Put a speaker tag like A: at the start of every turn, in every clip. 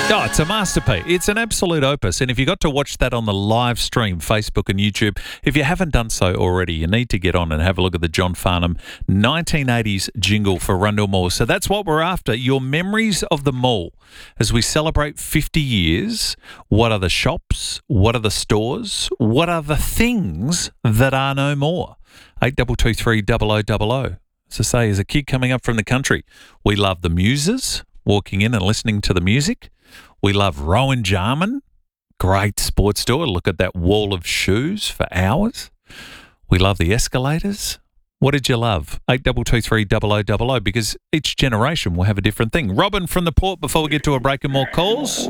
A: Oh, it's a masterpiece. It's an absolute opus. And if you got to watch that on the live stream, Facebook and YouTube, if you haven't done so already, you need to get on and have a look at the John Farnham 1980s jingle for Rundle Mall. So that's what we're after, your memories of the mall. As we celebrate 50 years, what are the shops? What are the stores? What are the things that are no more? 8223 0000. As I say, as a kid coming up from the country, we love the Muses, walking in and listening to the music. We love Rowan Jarman, great sports store. Look at that wall of shoes for hours. We love the escalators. What did you love? 8223 0000, because each generation will have a different thing. Robin from the Port, before we get to a break and more calls.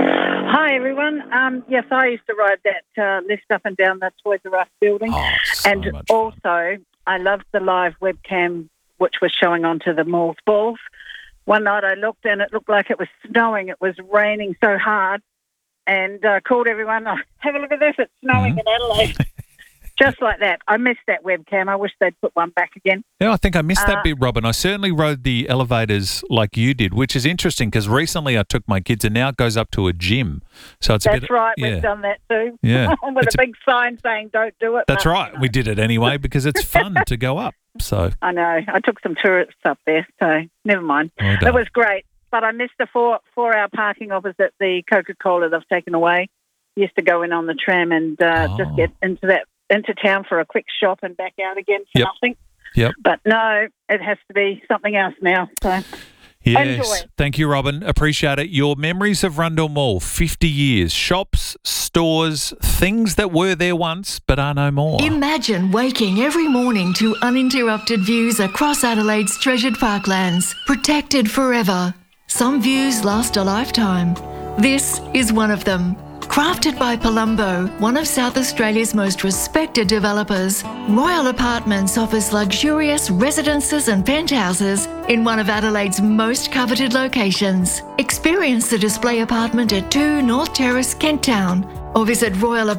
B: Hi, everyone. Yes, I used to ride that lift up and down the Toys R Us building.
A: Oh, so
B: and
A: much fun.
B: also, I loved the live webcam, which was showing onto the mall's balls. One night I looked and it looked like it was snowing. It was raining so hard, and called everyone, oh, have a look at this, it's snowing in Adelaide. Just like that. I missed that webcam. I wish they'd put one back again.
A: Yeah, I think I missed that bit, Robin. I certainly rode the elevators like you did, which is interesting because recently I took my kids and now it goes up to a gym. So it's
B: That's right. We've done that too.
A: Yeah.
B: With a big sign saying don't do it.
A: That's right. We did it anyway because it's fun to go up. So
B: I know. I took some tourists up there, so never mind.
A: Well done.
B: It was great. But I missed the four-hour parking opposite the Coca-Cola they've taken away. Used to go in on the tram and just get into town for a quick shop and back out again for nothing.
A: Yep.
B: But no, it has to be something else now. So
A: yes.
B: enjoy.
A: Thank you, Robin. Appreciate it. Your memories of Rundle Mall, 50 years. Shops, stores, things that were there once but are no more.
C: Imagine waking every morning to uninterrupted views across Adelaide's treasured parklands, protected forever. Some views last a lifetime. This is one of them. Crafted by Palumbo, one of South Australia's most respected developers, Royal Apartments offers luxurious residences and penthouses in one of Adelaide's most coveted locations. Experience the display apartment at 2 North Terrace, Kent Town, or visit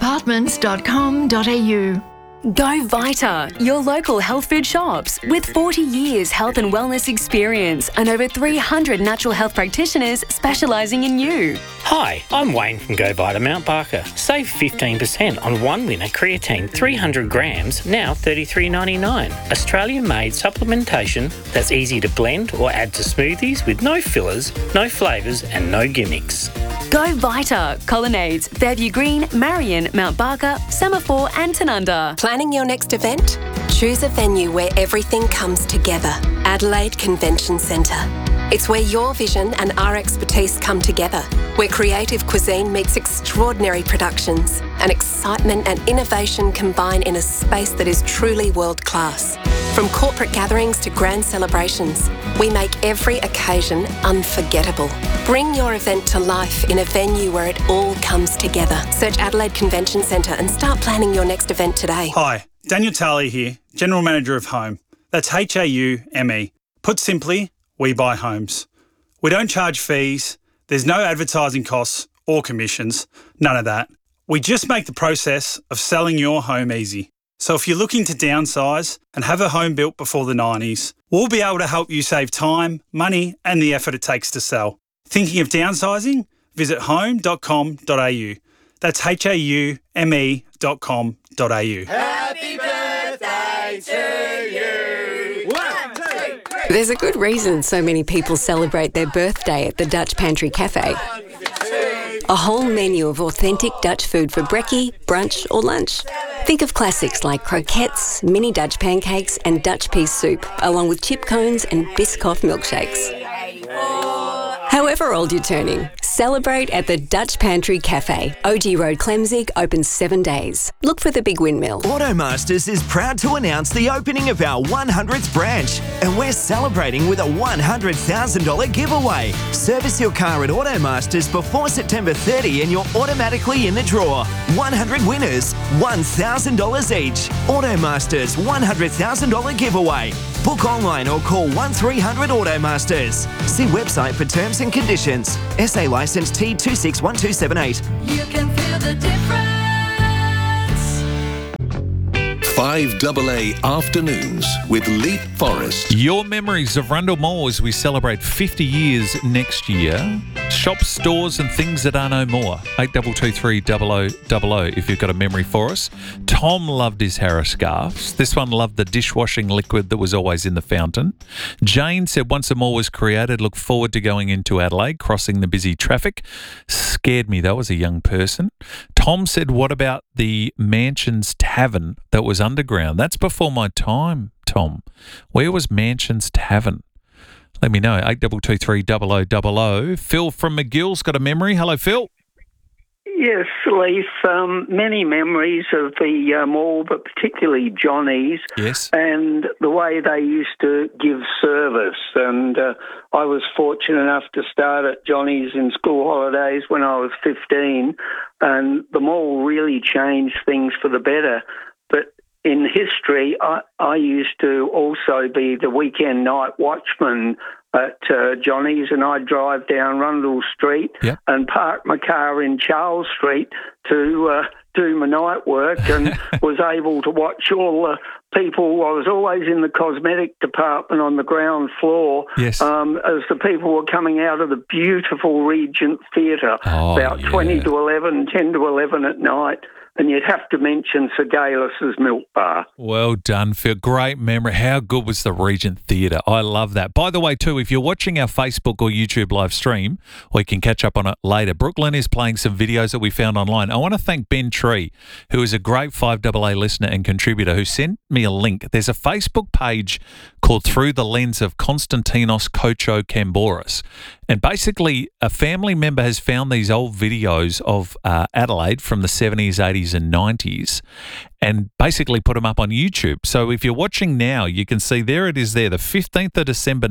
C: royalapartments.com.au.
D: Go Vita, your local health food shops. With 40 years health and wellness experience and over 300 natural health practitioners specialising in you.
E: Hi, I'm Wayne from Go Vita Mount Barker. Save 15% on one winner creatine 300 grams, now $33.99. Australian-made supplementation that's easy to blend or add to smoothies with no fillers, no flavours and no gimmicks.
D: Go Vita, Colonnades, Fairview Green, Marion, Mount Barker, Semaphore and Tanunda.
F: Planning your next event? Choose a venue where everything comes together. Adelaide Convention Centre. It's where your vision and our expertise come together, where creative cuisine meets extraordinary productions and excitement and innovation combine in a space that is truly world-class. From corporate gatherings to grand celebrations, we make every occasion unforgettable. Bring your event to life in a venue where it all comes together. Search Adelaide Convention Centre and start planning your next event today.
G: Hi, Daniel Talley here, General Manager of Home. That's HAUME. Put simply, we buy homes. We don't charge fees, there's no advertising costs or commissions, none of that. We just make the process of selling your home easy. So if you're looking to downsize and have a home built before the 90s, we'll be able to help you save time, money and the effort it takes to sell. Thinking of downsizing? Visit home.com.au. That's HAUME.com.au.
H: Happy birthday to you! 1, 2, 3.
F: There's a good reason so many people celebrate their birthday at the Dutch Pantry Cafe. A whole menu of authentic Dutch food for brekkie, brunch or lunch. Think of classics like croquettes, mini Dutch pancakes and Dutch pea soup, along with chip cones and Biscoff milkshakes. However old you're turning, celebrate at the Dutch Pantry Cafe. OG Road, Clemzig, open 7 days. Look for the big windmill.
I: Automasters is proud to announce the opening of our 100th branch, and we're celebrating with a $100,000 giveaway. Service your car at Automasters before September 30 and you're automatically in the draw. 100 winners, $1,000 each. Automasters $100,000 giveaway. Book online or call 1300 Automasters. See website for terms and conditions. SA licence T261278.
C: You can feel the difference.
J: 5AA Afternoons with Leap Forest.
A: Your memories of Rundle Mall as we celebrate 50 years next year. Shops, stores and things that are no more. 8223 0000 if you've got a memory for us. Tom loved his Harris scarves. This one loved the dishwashing liquid that was always in the fountain. Jane said once a mall was created, look forward to going into Adelaide, crossing the busy traffic. Scared me though as a young person. Tom said, what about the Mansions Tavern that was underground? That's before my time, Tom. Where was Mansions Tavern? Let me know, 8223 0000. Phil from McGill's got a memory. Hello, Phil.
K: Yes, Leif. Many memories of the mall, but particularly Johnny's.
A: Yes.
K: And the way they used to give service. And I was fortunate enough to start at Johnny's in school holidays when I was 15. And the mall really changed things for the better. But in history, I used to also be the weekend night watchman at Johnny's, and I'd drive down Rundle Street and park my car in Charles Street to do my night work, and was able to watch all the people. I was always in the cosmetic department on the ground floor as the people were coming out of the beautiful Regent Theatre about 20 to 11, 10 to 11 at night. And you'd have to mention Sir Gaelus's Milk Bar.
A: Well done, Phil. Great memory. How good was the Regent Theatre? I love that. By the way, too, if you're watching our Facebook or YouTube live stream, or you can catch up on it later, Brooklyn is playing some videos that we found online. I want to thank Ben Tree, who is a great 5AA listener and contributor, who sent me a link. There's a Facebook page called Through the Lens of Konstantinos Kocho Kamboris. And basically, a family member has found these old videos of Adelaide from the 70s, 80s and 90s and basically put them up on YouTube. So if you're watching now, you can see there it is there, the 15th of December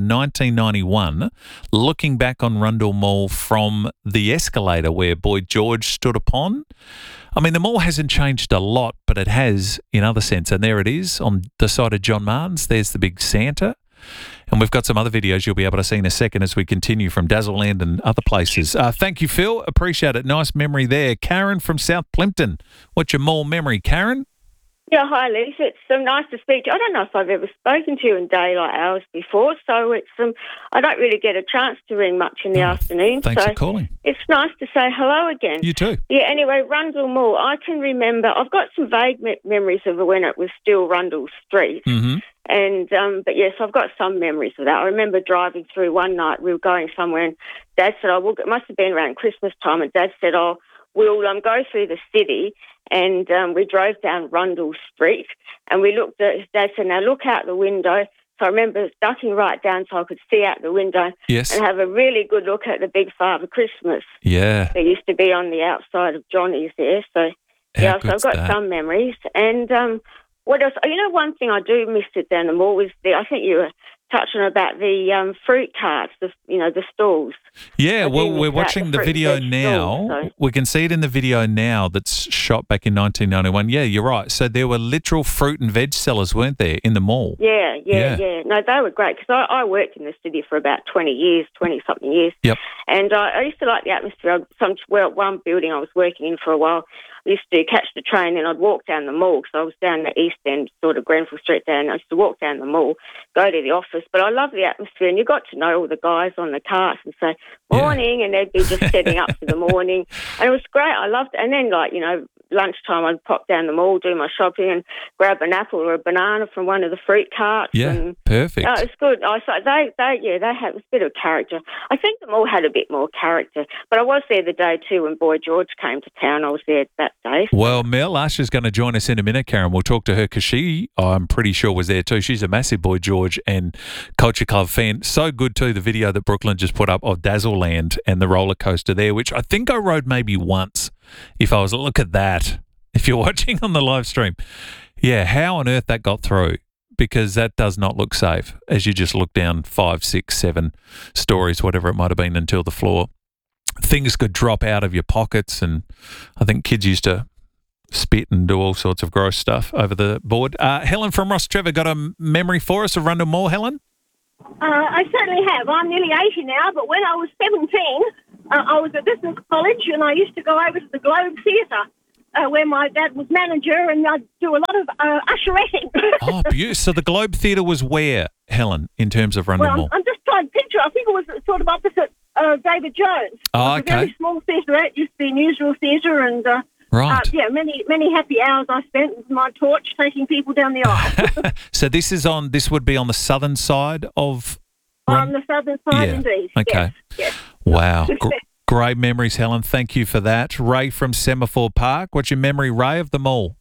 A: 1991, looking back on Rundle Mall from the escalator where Boy George stood upon. I mean, the mall hasn't changed a lot, but it has in other sense. And there it is on the side of John Martin's. There's the big Santa. And we've got some other videos you'll be able to see in a second as we continue from Dazzleland and other places. Thank you, Phil. Appreciate it. Nice memory there. Karen from South Plimpton. What's your mall memory, Karen?
L: Yeah, hi, Liz. It's nice to speak to you. I don't know if I've ever spoken to you in daylight hours before, so it's I don't really get a chance to ring much in the afternoon.
A: Thanks for calling.
L: It's nice to say hello again.
A: You too.
L: Yeah, anyway, Rundle Mall. I can remember, I've got some vague memories of when it was still Rundle Street.
A: Mm-hmm.
L: And but yes, I've got some memories of that. I remember driving through one night. We were going somewhere, and Dad said, it must have been around Christmas time, and Dad said, we'll go through the city. And we drove down Rundle Street, and we looked at, Dad said, now look out the window. So I remember ducking right down so I could see out the window and have a really good look at the big Father Christmas.
A: Yeah.
L: That used to be on the outside of Johnny's there. So, so I've got some memories. And what else? You know, one thing I do miss it down the mall was I think you were touching about the fruit carts, the stalls.
A: Yeah, well, we're watching the video now.
L: Stalls,
A: we can see it in the video now that's shot back in 1991. Yeah, you're right. So there were literal fruit and veg sellers, weren't there, in the mall?
L: Yeah. No, they were great because I worked in the city for about 20-something years.
A: Yep.
L: And I used to like the atmosphere. One building I was working in for a while, I used to catch the train and I'd walk down the mall because I was down the east end, sort of Grenfell Street there, and I used to walk down the mall, go to the office. But I love the atmosphere, and you got to know all the guys on the carts and say, morning, and they'd be just setting up for the morning. And it was great. I loved it. And then, lunchtime, I'd pop down the mall, do my shopping, and grab an apple or a banana from one of the fruit carts.
A: Yeah,
L: and,
A: perfect.
L: Oh, it's good. They had a bit of character. I think the mall had a bit more character. But I was there the day too when Boy George came to town. I was there that day.
A: Well, Mel Usher's going to join us in a minute, Karen. We'll talk to her because I'm pretty sure, was there too. She's a massive Boy George and Culture Club fan. So good too, the video that Brooklyn just put up of Dazzleland and the roller coaster there, which I think I rode maybe once. If I was, look at that. If you're watching on the live stream, yeah, how on earth that got through? Because that does not look safe as you just look down 5, 6, 7 stories, whatever it might have been, until the floor. Things could drop out of your pockets, and I think kids used to spit and do all sorts of gross stuff over the board. Helen from Ross Trevor got a memory for us of Rundle Mall, Helen?
M: I certainly have. I'm nearly 80 now, but when I was 17, I was at business college, and I used to go over to the Globe Theatre, where my dad was manager, and I'd do a lot of usheretting.
A: Oh, beautiful. So the Globe Theatre was where, Helen, in terms of Rundle Mall?
M: I'm just trying to picture. I think it was sort of opposite David Jones.
A: Oh,
M: It was a very small theatre. It used to be Newsreel Theatre, and
A: right.
M: many happy hours I spent with my torch taking people down the aisle.
A: So this would be on the southern side of...
M: On the southern side, indeed.
A: Okay.
M: Yes.
A: Wow. Great memories, Helen. Thank you for that. Ray from Semaphore Park. What's your memory, Ray, of the mall?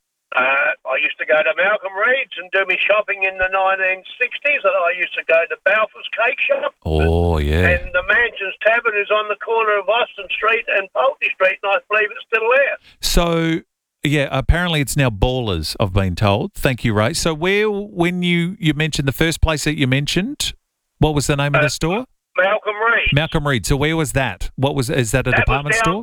N: I used to go to Malcolm Reed's and do my shopping in the 1960s, and I used to go to Balfour's Cake Shop.
A: Oh, yeah.
N: And the Mansions Tavern is on the corner of Austin Street and Poultney Street, and I believe it's still there.
A: So, yeah, apparently it's now Ballers, I've been told. Thank you, Ray. So when you mentioned the first place that you mentioned, what was the name of the store?
N: Malcolm Reed.
A: Malcolm Reed. So where was that? Is that a department store?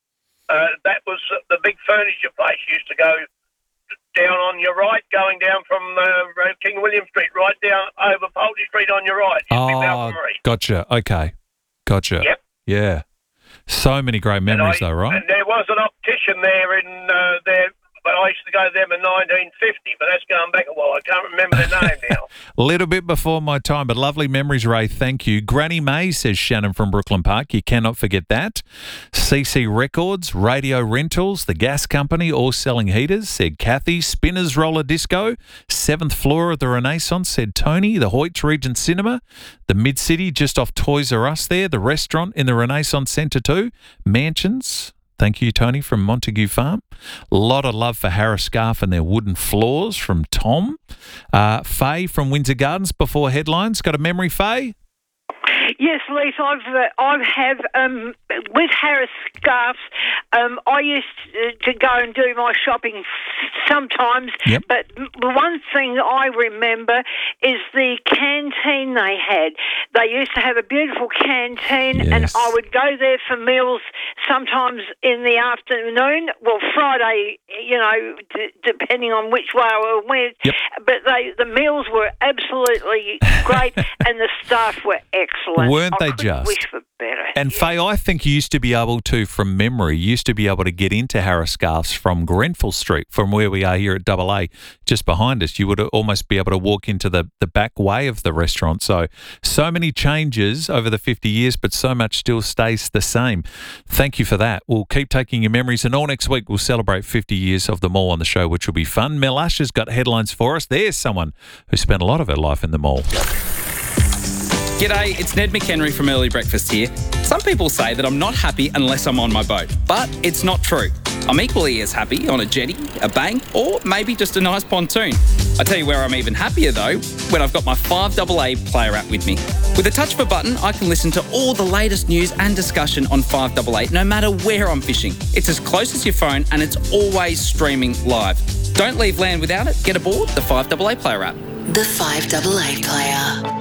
N: That was the big furniture place. You used to go down on your right, going down from King William Street, right down over Poultney Street on your right. Malcolm Reed.
A: Gotcha. Okay. Gotcha.
N: Yep.
A: Yeah. So many great memories though, right?
N: And there was an optician there in there, but I used to go to them in 1950, but that's going back a while. I can't remember the name now.
A: A little bit before my time, but lovely memories, Ray. Thank you. Granny May, says Shannon from Brooklyn Park. You cannot forget that. CC Records, Radio Rentals, the gas company, all selling heaters, said Kathy. Spinners Roller Disco, 7th floor of the Renaissance, said Tony. The Hoyts Regent Cinema, the Mid-City just off Toys R Us there, the restaurant in the Renaissance Centre too, Mansions. Thank you, Tony, from Montague Farm. A lot of love for Harris Scarf and their wooden floors from Tom. Faye from Windsor Gardens before headlines. Got a memory, Faye?
O: Yes, Leith, I have, with Harris Scarfs, I used to go and do my shopping sometimes, but the one thing I remember is the canteen they had. They used to have a beautiful canteen, and I would go there for meals sometimes in the afternoon, well, Friday, depending on which way I went, but the meals were absolutely great, and the staff were excellent.
A: Weren't they just?
O: Wish for better.
A: And Faye, I think you used to be able to, from memory, get into Harris Scarfs from Grenfell Street, from where we are here at AA, just behind us. You would almost be able to walk into the back way of the restaurant. So many changes over the 50 years, but so much still stays the same. Thank you for that. We'll keep taking your memories, and all next week we'll celebrate 50 years of the mall on the show, which will be fun. Mel Usher's got headlines for us. There's someone who spent a lot of her life in the mall.
P: G'day, it's Ned McHenry from Early Breakfast here. Some people say that I'm not happy unless I'm on my boat, but it's not true. I'm equally as happy on a jetty, a bank, or maybe just a nice pontoon. I tell you where I'm even happier though, when I've got my 5AA player app with me. With a touch of a button, I can listen to all the latest news and discussion on 5AA, no matter where I'm fishing. It's as close as your phone, and it's always streaming live. Don't leave land without it. Get aboard the 5AA player app.
F: The 5AA player.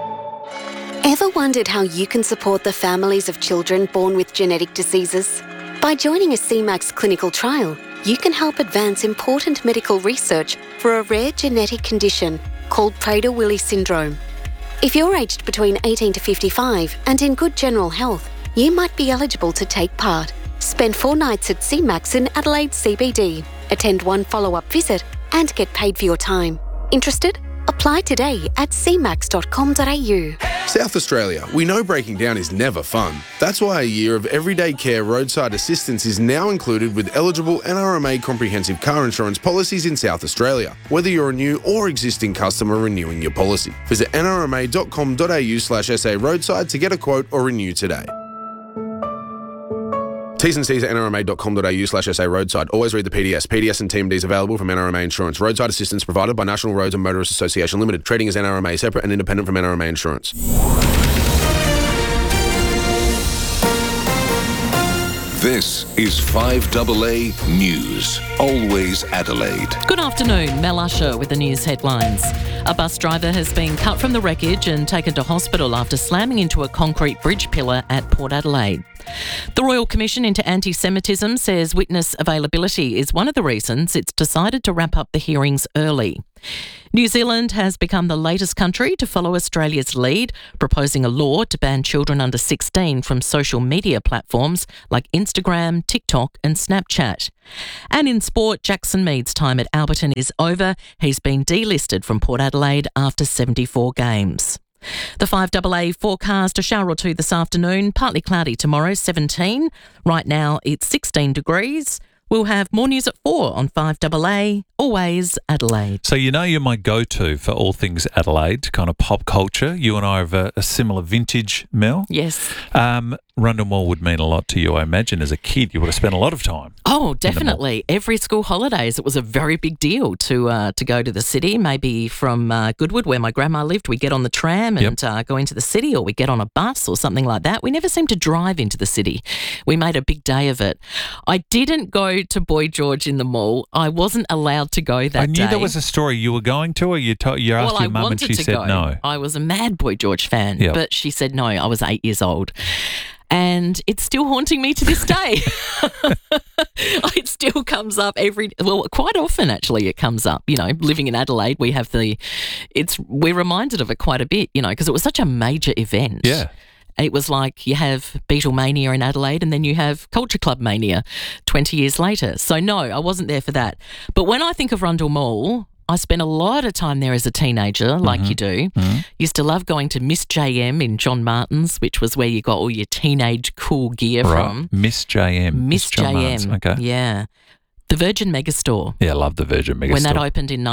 F: Ever wondered how you can support the families of children born with genetic diseases? By joining a CMAX clinical trial, you can help advance important medical research for a rare genetic condition called Prader-Willi syndrome. If you're aged between 18 to 55 and in good general health, you might be eligible to take part. Spend 4 nights at CMAX in Adelaide CBD, attend 1 follow-up visit, and get paid for your time. Interested? Apply today at cmax.com.au.
Q: South Australia, we know breaking down is never fun. That's why a year of everyday care roadside assistance is now included with eligible NRMA comprehensive car insurance policies in South Australia, whether you're a new or existing customer renewing your policy. Visit nrma.com.au/SA roadside to get a quote or renew today. T's and C's at nrma.com.au/SA roadside. Always read the PDS. PDS and TMDs available from NRMA Insurance. Roadside assistance provided by National Roads and Motorists Association Limited. Trading as NRMA, separate and independent from NRMA Insurance.
J: This is 5AA News. Always Adelaide.
R: Good afternoon, Mel Usher with the news headlines. A bus driver has been cut from the wreckage and taken to hospital after slamming into a concrete bridge pillar at Port Adelaide. The Royal Commission into Anti-Semitism says witness availability is one of the reasons it's decided to wrap up the hearings early. New Zealand has become the latest country to follow Australia's lead, proposing a law to ban children under 16 from social media platforms like Instagram, TikTok and Snapchat. And in sport, Jackson Mead's time at Alberton is over. He's been delisted from Port Adelaide after 74 games. The 5AA forecast, a shower or two this afternoon, partly cloudy tomorrow, 17. Right now it's 16 degrees. We'll have more news at 4 on 5AA, always Adelaide.
A: So you know you're my go-to for all things Adelaide, kind of pop culture. You and I have a similar vintage, Mel.
R: Yes.
A: Rundle Mall would mean a lot to you, I imagine. As a kid, you would have spent a lot of time.
R: Oh, definitely. Every school holidays, it was a very big deal to go to the city. Maybe from Goodwood, where my grandma lived, we get on the tram and go into the city, or we get on a bus or something like that. We never seemed to drive into the city. We made a big day of it. I didn't go to Boy George in the mall. I wasn't allowed to go that day.
A: I knew there was a story you were going to, or you asked your mum and she said no.
R: I was a mad Boy George fan, but she said no. I was 8 years old. And it's still haunting me to this day. It still comes up quite often actually it comes up. You know, living in Adelaide, we have we're reminded of it quite a bit, you know, because it was such a major event.
A: Yeah.
R: It was like you have Beatlemania in Adelaide and then you have Culture Club Mania 20 years later. So no, I wasn't there for that. But when I think of Rundle Mall, I spent a lot of time there as a teenager, like you do. Used to love going to Miss JM in John Martin's, which was where you got all your teenage cool gear from.
A: Miss JM.
R: Miss
A: John
R: JM.
A: Martin's. Okay.
R: Yeah. The Virgin Megastore.
A: Yeah, I love the Virgin Megastore.
R: When that opened in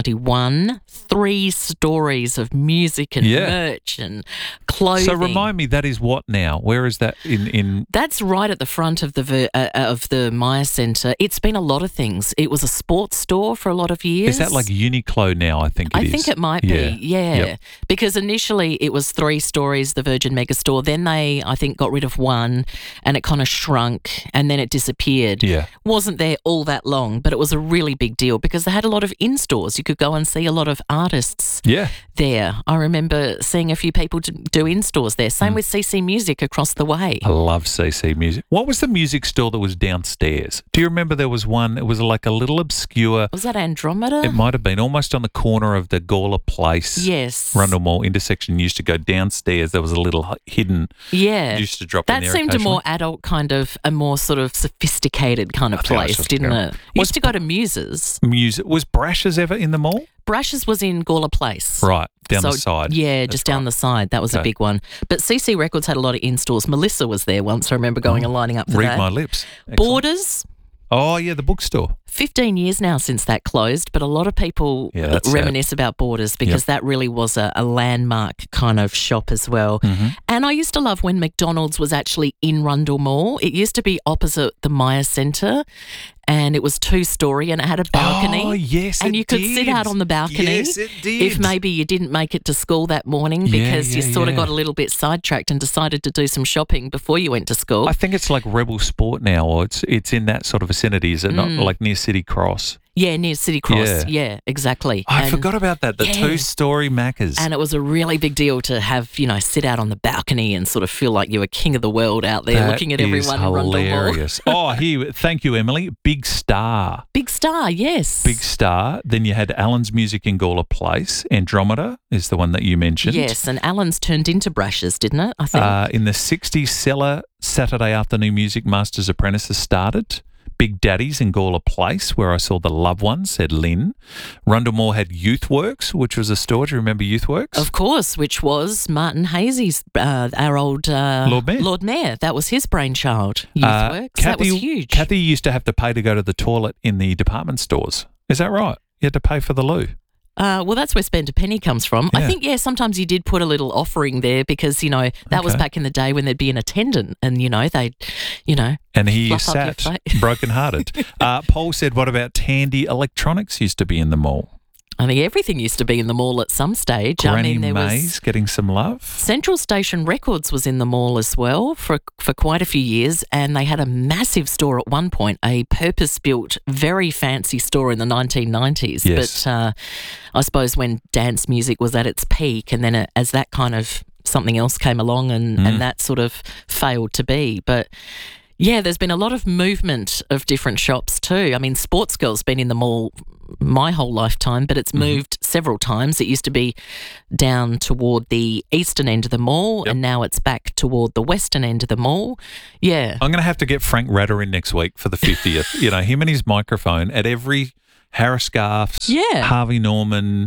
R: 1991, 3 stories of music and merch and clothing.
A: So remind me, that is what now? Where is that in?
R: That's right at the front of the Myer Centre. It's been a lot of things. It was a sports store for a lot of years.
A: Is that like Uniqlo now? I think it is.
R: I think it might be, yeah. Because initially it was 3 stories, the Virgin Megastore. Then they, I think, got rid of one and it kind of shrunk and then it disappeared.
A: Yeah.
R: Wasn't there all that long, but it was a really big deal because they had a lot of in-stores. You could go and see a lot of artists there. I remember seeing a few people do in-stores there. Same with CC Music across the way.
A: I love CC Music. What was the music store that was downstairs? Do you remember there was one? It was like a little obscure.
R: Was that Andromeda?
A: It might have been almost on the corner of the Gawler Place.
R: Yes.
A: Rundle Mall intersection. You used to go downstairs. There was a little hidden.
R: Yeah.
A: You used to drop in there.
R: That seemed a more adult kind of, a more sort of sophisticated kind of place, didn't it? Used to go to Muses.
A: Was Brash's ever in the mall?
R: Brash's was in Gawler Place.
A: Right, down the side.
R: Yeah, just down the side. That was a big one. But CC Records had a lot of in-stores. Melissa was there once. I remember going and lining up for that.
A: Read my lips. Excellent.
R: Borders.
A: Oh, yeah, the bookstore.
R: 15 years now since that closed, but a lot of people reminisce about Borders because that really was a landmark kind of shop as well. And I used to love when McDonald's was actually in Rundle Mall. It used to be opposite the Myer Centre and it was 2-story and it had a balcony.
A: Oh, yes,
R: and you could sit out on the balcony.
A: Yes, it did.
R: If maybe you didn't make it to school that morning because you sort of got a little bit sidetracked and decided to do some shopping before you went to school.
A: I think it's like Rebel Sport now, or it's in that sort of vicinity. Is it not like near City Cross?
R: Yeah, near City Cross. Yeah, exactly.
A: I forgot about that, the 2-story Macca's.
R: And it was a really big deal to have, you know, sit out on the balcony and sort of feel like you were king of the world out there looking at everyone in Rundle Mall.
A: Hilarious. Thank you, Emily. Big Star.
R: Big Star, yes.
A: Big Star. Then you had Alan's Music in Gawler Place. Andromeda is the one that you mentioned.
R: Yes, and Alan's turned into Brash's, didn't it, I think?
A: In the 60s, Cellar Saturday Afternoon Music Masters Apprentices started. Big Daddy's in Gawler Place, where I saw the Loved Ones, said Lynn. Rundle Mall had Youth Works, which was a store. Do you remember Youth Works?
R: Of course, which was Martin Hazy's, our old Lord Mayor. That was his brainchild, Youth Works. That was huge.
A: Kathy used to have to pay to go to the toilet in the department stores. Is that right? You had to pay for the loo.
R: Well, that's where Spend a Penny comes from.
A: Yeah.
R: I think, sometimes you did put a little offering there because, you know, that was back in the day when there'd be an attendant and, you know, they'd, you know.
A: And he sat brokenhearted. Paul said, what about Tandy Electronics used to be in the mall?
R: I think everything used to be in the mall at some stage.
A: Granny Mays getting some love.
R: Central Station Records was in the mall as well for quite a few years, and they had a massive store at one point, a purpose-built, very fancy store in the 1990s.
A: Yes.
R: But I suppose when dance music was at its peak, and then as that kind of something else came along and that sort of failed to be. But yeah, there's been a lot of movement of different shops too. I mean, Sports Girl's been in the mall my whole lifetime, but it's moved several times. It used to be down toward the eastern end of the mall, and now it's back toward the western end of the mall. Yeah.
A: I'm going to have to get Frank Ratter in next week for the 50th. You know, him and his microphone at every Harris Scarfs, Harvey Norman,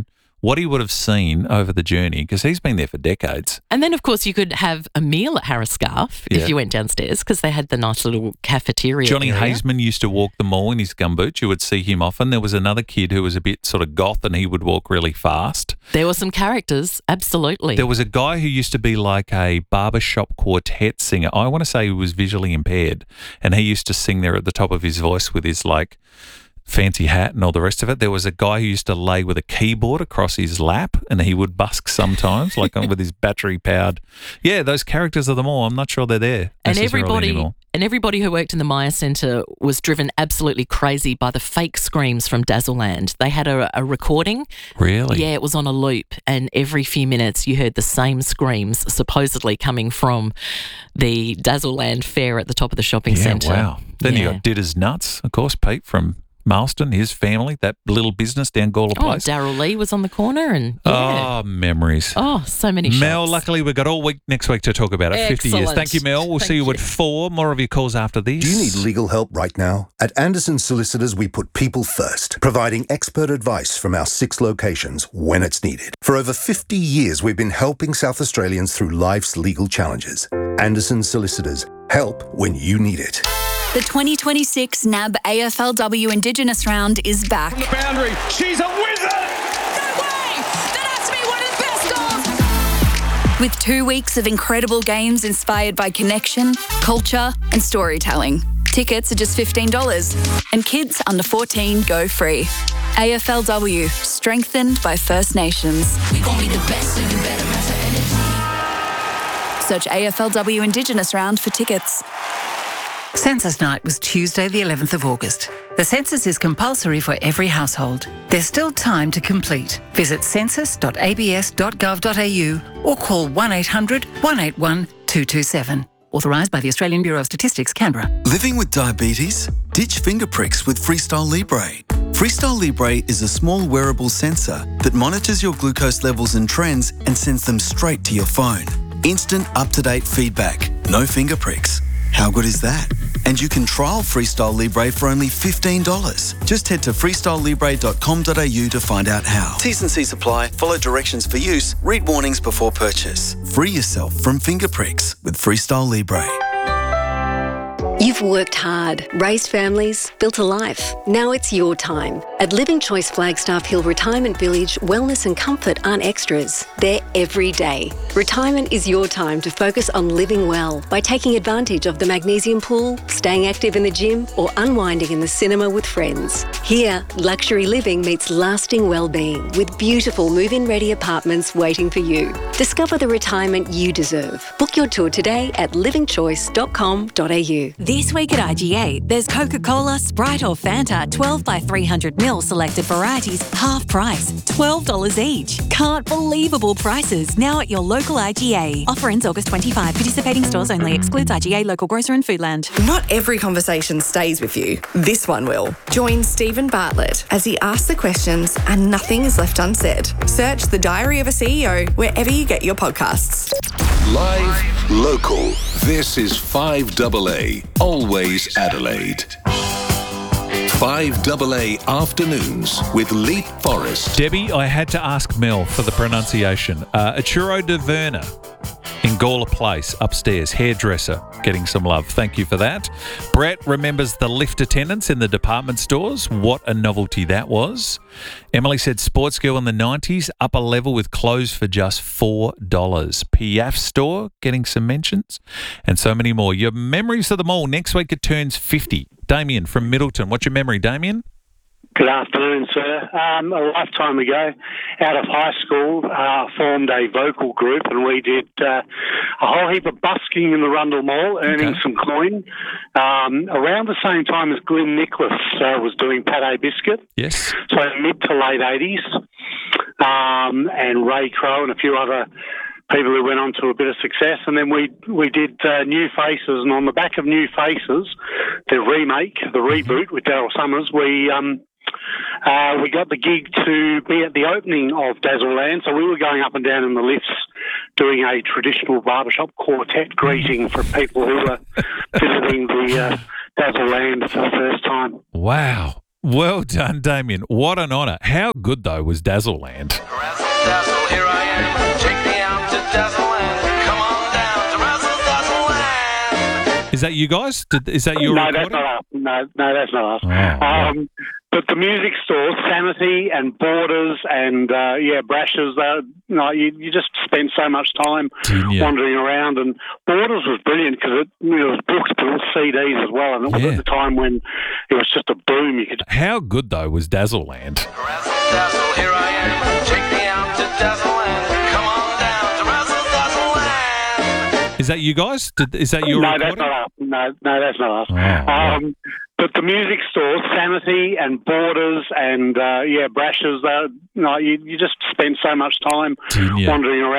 A: what he would have seen over the journey, because he's been there for decades.
R: And then, of course, you could have a meal at Harris Scarf if you went downstairs, because they had the nice little cafeteria
A: Johnny
R: area.
A: Hazeman used to walk the mall in his gumboots. You would see him often. There was another kid who was a bit sort of goth, and he would walk really fast.
R: There were some characters, absolutely.
A: There was a guy who used to be like a barbershop quartet singer. I want to say he was visually impaired, and he used to sing there at the top of his voice with his like fancy hat and all the rest of it. There was a guy who used to lay with a keyboard across his lap, and he would busk sometimes, like with his battery-powered. Yeah, those characters of them all. I'm not sure they're there
R: And
A: necessarily anymore.
R: everybody who worked in the Myer Centre was driven absolutely crazy by the fake screams from Dazzleland. They had a recording.
A: Really?
R: Yeah, it was on a loop, and every few minutes you heard the same screams supposedly coming from the Dazzleland fair at the top of the shopping centre.
A: Wow. Then you got Ditters Nuts, of course, Pete from Marston, his family, that little business down Gawler Place.
R: Daryl Lee was on the corner, and
A: Oh, memories.
R: Oh, so many shops.
A: Mel, luckily we've got all week next week to talk about it. 50 years. Thank you, Mel. We'll see you at 4. More of your calls after these.
S: Do you need legal help right now? At Anderson Solicitors, we put people first, providing expert advice from our 6 locations when it's needed. For over 50 years, we've been helping South Australians through life's legal challenges. Anderson Solicitors, help when you need it.
T: The 2026 NAB AFLW Indigenous Round is back.
H: On the boundary, she's a wizard!
T: No way! That has to be one of the best of! With 2 weeks of incredible games inspired by connection, culture, and storytelling. Tickets are just $15, and kids under 14 go free. AFLW, strengthened by First Nations. We're gonna be the best, so you better matter energy. Search AFLW Indigenous Round for tickets.
U: Census night was Tuesday, the 11th of August. The census is compulsory for every household. There's still time to complete. Visit census.abs.gov.au or call 1800 181 227. Authorised by the Australian Bureau of Statistics, Canberra.
V: Living with diabetes? Ditch finger pricks with Freestyle Libre. Freestyle Libre is a small wearable sensor that monitors your glucose levels and trends and sends them straight to your phone. Instant, up-to-date feedback. No finger pricks. How good is that? And you can trial Freestyle Libre for only $15. Just head to freestylelibre.com.au to find out how. T's and C's apply. Follow directions for use. Read warnings before purchase. Free yourself from finger pricks with Freestyle Libre.
W: You've worked hard, raised families, built a life. Now it's your time. At Living Choice Flagstaff Hill Retirement Village, wellness and comfort aren't extras. They're every day. Retirement is your time to focus on living well by taking advantage of the magnesium pool, staying active in the gym, or unwinding in the cinema with friends. Here, luxury living meets lasting well-being with beautiful move-in ready apartments waiting for you. Discover the retirement you deserve. Book your tour today at livingchoice.com.au.
X: This week at IGA, there's Coca-Cola, Sprite or Fanta, 12 by 300ml selected varieties, half price, $12 each. Can't believable prices now at your local IGA. Offer ends August 25. Participating stores only. Excludes IGA, local grocer and Foodland.
Y: Not every conversation stays with you. This one will. Join Stephen Bartlett as he asks the questions and nothing is left unsaid. Search The Diary of a CEO wherever you get your podcasts.
J: Live, local. This is 5AA, always Adelaide. 5AA Afternoons with Leap Forest.
A: Debbie, I had to ask Mel for the pronunciation. Achuro de Verna in Gawler Place, upstairs, hairdresser, getting some love. Thank you for that. Brett remembers the lift attendants in the department stores. What a novelty that was. Emily said sports girl in the 90s, upper level with clothes for just $4. Piaf store, getting some mentions, and so many more. Your memories of them all. Next week it turns 50. Damien from Middleton. What's your memory, Damien?
Z: Good afternoon, sir. A lifetime ago, out of high school, formed a vocal group, and we did a whole heap of busking in the Rundle Mall, earning some coin. Around the same time as Glenn Nicholas was doing Pate Biscuit.
A: Yes.
Z: So mid to late 80s. And Ray Crow and a few other people who went on to a bit of success, and then we did New Faces, and on the back of New Faces, the remake, the reboot with Daryl Summers, we got the gig to be at the opening of Dazzleland, so we were going up and down in the lifts doing a traditional barbershop quartet greeting for people who were visiting the Dazzleland for the first time.
A: Wow. Well done, Damien. What an honour. How good, though, was Dazzleland?
B: Dazzle, here I am. Take me out to Dazzleland. Come on down to Dazzleland.
A: Is that you guys? Is that your
Z: No,
A: recording?
Z: that's not us. No, that's not us.
A: right.
Z: But the music stores, Sanity and Borders and, Brash's, you just spent so much time wandering around. And Borders was brilliant because it was books, but it was CDs as well. And it was at the time when it was just a boom. You could.
A: How good, though, was Dazzleland?
B: Dazzle, here I am. Take me out to Dazzleland. Come on down to Dazzleland.
A: Is that you guys? Is that your recording?
Z: That's not us. No, that's not us. But the music stores, Sanity and Borders and, Brash's, you just spent so much time wandering around.